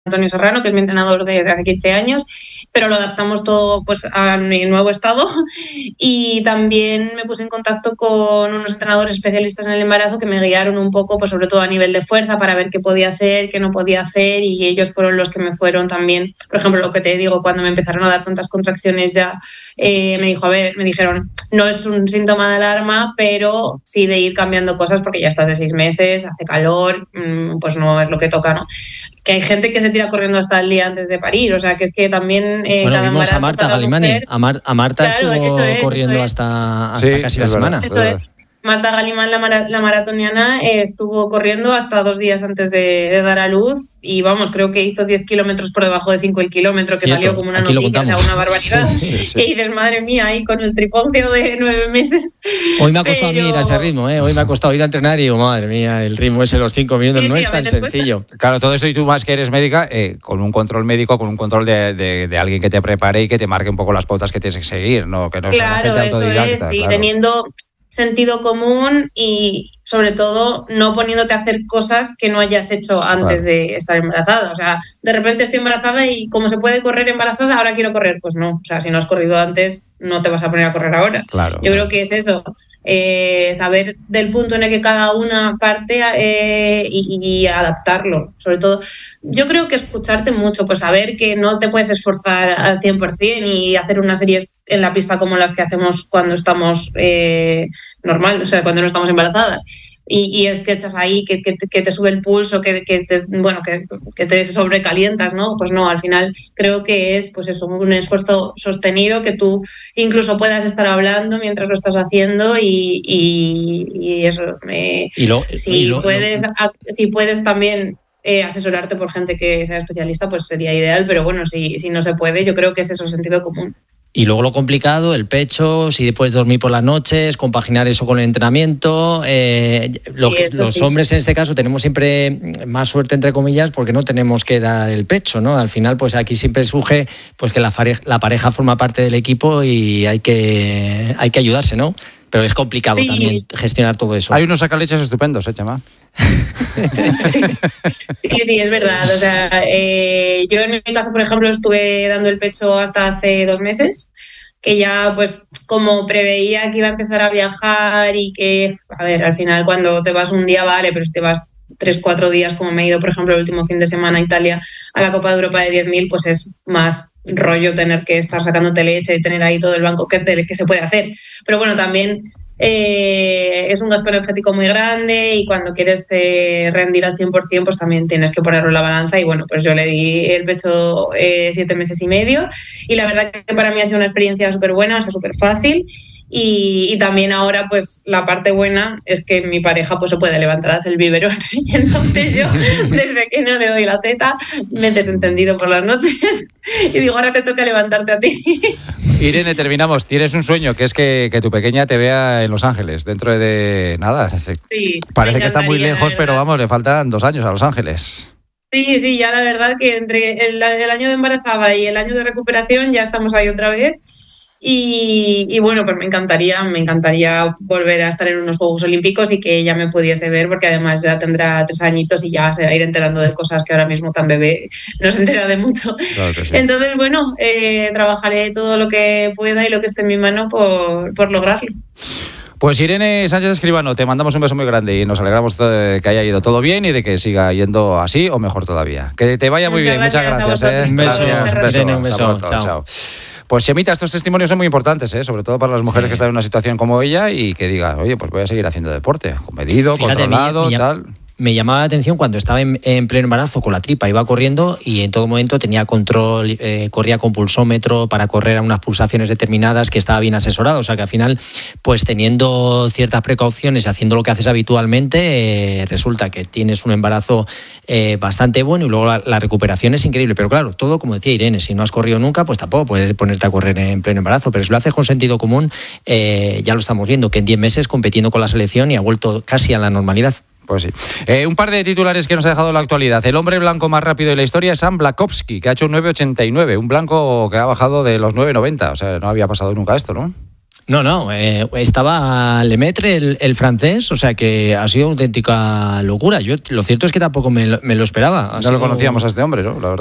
Antonio Serrano, que es mi entrenador desde hace 15 años, pero lo adaptamos todo pues a mi nuevo estado. Y también me puse en contacto con unos entrenadores especialistas en el embarazo que me guiaron un poco, pues sobre todo a nivel de fuerza, para ver qué podía hacer, qué no podía hacer, y ellos fueron los que me fueron también, por ejemplo, lo que te digo, cuando me empezaron a dar tantas contracciones ya, me dijeron, no es un síntoma de alarma, pero sí de ir cambiando cosas porque ya estás de 6 meses, hace calor, pues no es lo que toca, ¿no? Que hay gente que se tira corriendo hasta el día antes de parir, o sea, que es que también cada vimos embarazo, a Marta Galimani, mujer, a Marta claro, estuvo corriendo hasta casi la semana. Eso es. Marta Galimán, la maratoniana, estuvo corriendo hasta 2 días antes de dar a luz y vamos, creo que hizo 10 kilómetros por debajo de 5 el kilómetro, que salió como una noticia, o sea, una barbaridad. Sí. Y dices, madre mía, ahí con el triponcio de 9 meses. Hoy me ha costado a mí ir a ese ritmo, hoy me ha costado ir a entrenar y digo, madre mía, el ritmo ese de los 5 minutos no es tan sencillo. Claro, todo eso, y tú más que eres médica, con un control médico, con un control de alguien que te prepare y que te marque un poco las pautas que tienes que seguir, ¿no? Que no sea claro, la gente autodidacta. Eso es, sí, teniendo sentido común y sobre todo no poniéndote a hacer cosas que no hayas hecho antes de estar embarazada. O sea, de repente estoy embarazada y como se puede correr embarazada, ahora quiero correr. Pues no, o sea, si no has corrido antes, no te vas a poner a correr ahora. Claro, yo creo que es eso, saber del punto en el que cada una parte y adaptarlo. Sobre todo, yo creo que escucharte mucho, pues saber que no te puedes esforzar al 100% y hacer unas series en la pista como las que hacemos cuando estamos normal, o sea, cuando no estamos embarazadas. Y es que echas ahí, que te sube el pulso, que te sobrecalientas, ¿no? Pues no, al final creo que es pues eso, un esfuerzo sostenido, que tú incluso puedas estar hablando mientras lo estás haciendo y eso. Si puedes también asesorarte por gente que sea especialista, pues sería ideal, pero bueno, si no se puede, yo creo que es eso, sentido común. Y luego lo complicado, el pecho, si puedes dormir por las noches, compaginar eso con el entrenamiento. Los hombres en este caso tenemos siempre más suerte, entre comillas, porque no tenemos que dar el pecho, ¿no? Al final, pues aquí siempre surge pues que la pareja forma parte del equipo y hay que ayudarse, ¿no? Pero es complicado también gestionar todo eso. Hay unos sacaleches estupendos, Chema. Sí, es verdad. O sea, yo en mi caso, por ejemplo, estuve dando el pecho hasta hace 2 meses, que ya pues como preveía que iba a empezar a viajar y que, a ver, al final cuando te vas un día vale, pero si te vas 3-4 días, como me he ido, por ejemplo, el último fin de semana a Italia a la Copa de Europa de 10.000, pues es más rollo tener que estar sacándote leche y tener ahí todo el banco que se puede hacer. Pero bueno, también es un gasto energético muy grande y cuando quieres rendir al 100%, pues también tienes que ponerlo en la balanza. Y bueno, pues yo le di el pecho 7 meses y medio y la verdad que para mí ha sido una experiencia súper buena, o sea, súper fácil. Y también ahora pues la parte buena es que mi pareja pues se puede levantar a hacer el biberón y entonces yo desde que no le doy la teta me he desentendido por las noches y digo, ahora te toca levantarte a ti. Irene, terminamos. Tienes un sueño, que es que tu pequeña te vea en Los Ángeles dentro de nada. Sí, parece que está muy lejos, pero vamos, le faltan 2 años a Los Ángeles. Sí, ya la verdad que entre el año de embarazada y el año de recuperación ya estamos ahí otra vez. Y bueno, pues me encantaría volver a estar en unos Juegos Olímpicos y que ella me pudiese ver, porque además ya tendrá 3 añitos y ya se va a ir enterando de cosas que ahora mismo tan bebé no se entera de mucho. Claro que sí. Entonces, bueno, trabajaré todo lo que pueda y lo que esté en mi mano por lograrlo. Pues Irene Sánchez Escribano, te mandamos un beso muy grande y nos alegramos de que haya ido todo bien y de que siga yendo así o mejor todavía. Que te vaya muy bien, muchas gracias. Un beso, Irene, un beso. Chao. Pues Chemita, estos testimonios son muy importantes, sobre todo para las mujeres que están en una situación como ella y que digan, oye, pues voy a seguir haciendo deporte, medido, controlado, tal. Me llamaba la atención cuando estaba en pleno embarazo con la tripa, iba corriendo y en todo momento tenía control, corría con pulsómetro para correr a unas pulsaciones determinadas, que estaba bien asesorado, o sea que al final, pues teniendo ciertas precauciones, haciendo lo que haces habitualmente, resulta que tienes un embarazo bastante bueno y luego la recuperación es increíble, pero claro, todo como decía Irene, si no has corrido nunca, pues tampoco puedes ponerte a correr en pleno embarazo, pero si lo haces con sentido común, ya lo estamos viendo, que en 10 meses compitiendo con la selección y ha vuelto casi a la normalidad. Pues sí. Un par de titulares que nos ha dejado la actualidad. El hombre blanco más rápido de la historia es Sam Blakowski, que ha hecho un 9.89, un blanco que ha bajado de los 9.90. O sea, no había pasado nunca esto, ¿no? No, estaba Lemaitre, el francés, o sea que ha sido una auténtica locura. Yo lo cierto es que tampoco me lo esperaba. No lo conocíamos a este hombre, ¿no? La verdad.